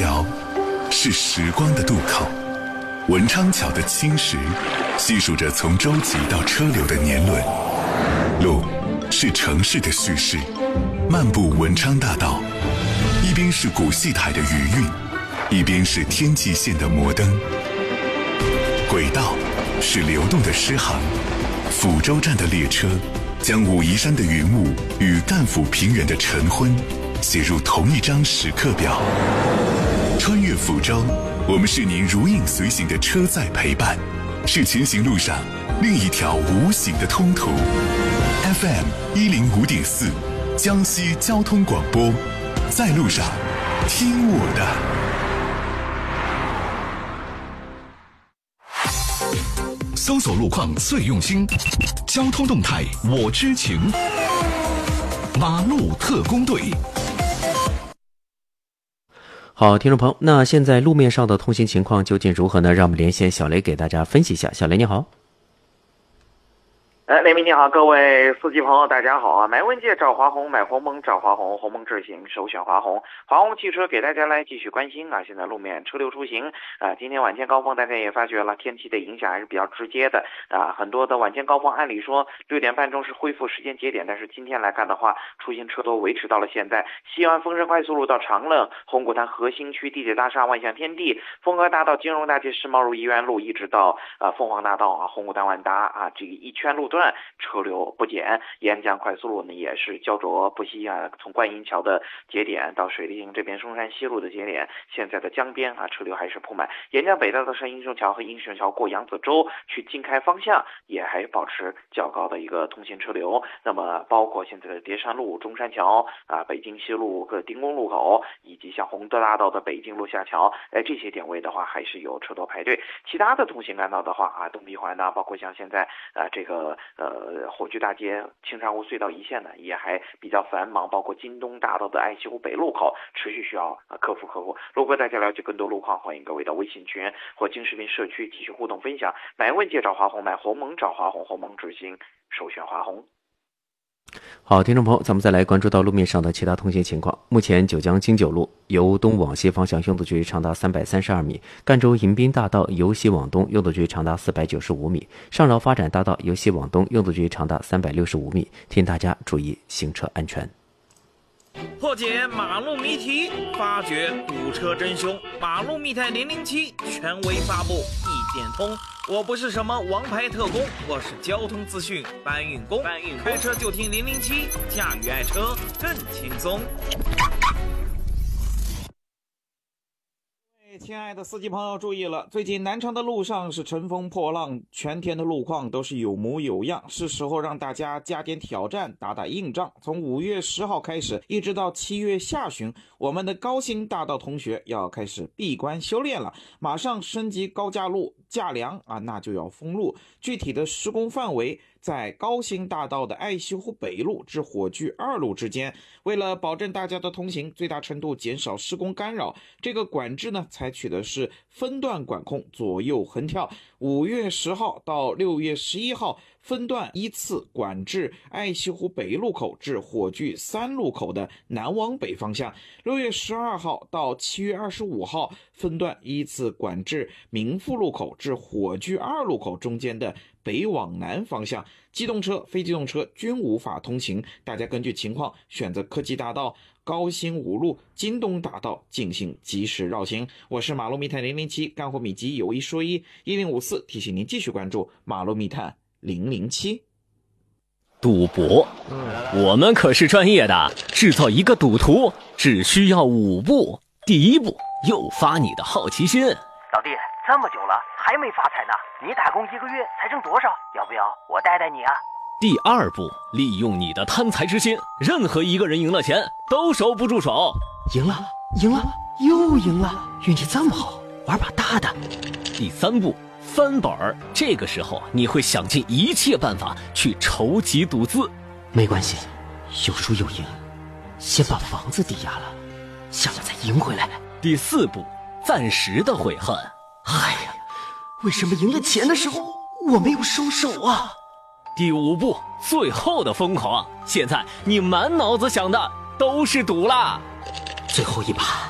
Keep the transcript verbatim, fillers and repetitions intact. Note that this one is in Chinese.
桥是时光的渡口，文昌桥的青石细数着从舟楫到车流的年轮。路是城市的叙事，漫步文昌大道，一边是古戏台的余韵，一边是天际线的摩登。轨道是流动的诗行，抚州站的列车将武夷山的云雾与赣抚平原的晨昏写入同一张时刻表。穿越抚州，我们是您如影随形的车载陪伴，是前行路上另一条无形的通途。F M 一零五点四，江西交通广播，在路上听我的。搜索路况最用心，交通动态我知情。马路特工队。 好，听众朋友，那现在路面上的通行情况究竟如何呢？让我们连线小雷给大家分析一下。小雷你好。 哎，雷鸣你好，各位司机朋友大家好啊！买问界找华宏，买鸿蒙找华宏，鸿蒙智行首选华宏。华宏汽车给大家来继续关心啊，现在路面车流出行啊，今天晚间高峰大家也发觉了，天气的影响还是比较直接的啊，很多的晚间高峰按理说六点半钟是恢复时间节点，但是今天来看的话，出行车多维持到了现在。西安丰山快速路到长乐，红谷滩核心区地铁大厦万象天地，丰和大道金融大街世贸路医院路一直到啊凤凰大道啊红谷滩万达啊这个一圈路段车流不减。沿江快速路呢也是焦灼不息啊，从观音桥的节点到水利营这边松山西路的节点，现在的江边啊车流还是铺满。沿江北道的上英雄桥和英雄桥过扬子洲去经开方向也还保持较高的一个通行车流。那么包括现在的叠山路、中山桥啊、北京西路各丁公路口，以及像洪德大道的北京路下桥，哎这些点位的话还是有车多排队。其他的通行干道的话啊，东闭环呐，包括像现在啊这个呃火炬大街、青山湖隧道一线呢也还比较繁忙，包括京东大道的爱西湖北路口持续需要啊克服克服。如果大家了解更多路况，欢迎各位到微信群或金视频社区继续互动分享。买问界找华宏，买鸿蒙找华宏，鸿蒙智行首选华宏。 好，听众朋友，咱们再来关注到路面上的其他通行情况。目前九江京九路由东往西方向拥堵距离长达三百三十二米，赣州迎宾大道由西往东拥堵距离长达四百九十五米，上饶发展大道由西往东拥堵距离长达三百六十五米，提醒大家注意行车安全。 破解马路谜题，发掘堵车真凶。马路密探零零七权威发布，一点通。我不是什么王牌特工，我是交通资讯搬运工。搬运开车就听零零七，驾驭爱车更轻松。亲爱的司机朋友注意了，最近南昌的路上是乘风破浪，全天的路况都是有模有样，是时候让大家加点挑战，打打硬仗。从五月十号开始一直到七月下旬，我们的高新大道同学要开始闭关修炼了，马上升级高架路架梁啊，那就要封路。具体的施工范围在高新大道的爱西湖北路至火炬二路之间。为了保证大家的通行，最大程度减少施工干扰，这个管制呢采取的是分段管控，左右横跳。五月十号到六月十一号分段依次管制爱西湖北路口至火炬三路口的南往北方向。六月十二号到七月二十五号分段依次管制民富路口至火炬二路口中间的北往南方向。机动车、非机动车均无法通行，大家根据情况选择科技大道、高新五路、京东大道进行及时绕行。我是马路密探零零七，干货秘籍有一说一，一零五四提醒您继续关注马路密探零零七。 赌博，我们可是专业的，制造一个赌徒只需要五步。第一步，诱发你的好奇心。 老弟，这么久了还没发财呢，你打工一个月才挣多少？要不要我带带你啊？ 第二步，利用你的贪财之心，任何一个人赢了钱都收不住手。 赢了，赢了，又赢了，运气这么好，玩把大的。 第三步，翻本儿，这个时候你会想尽一切办法去筹集赌资。 没关系，有输有赢，先把房子抵押了，下面再赢回来。 第四步，暂时的悔恨。 哎呀，为什么赢了钱的时候我没有收手啊？ 第五步，最后的疯狂。现在你满脑子想的都是赌啦。 最后一把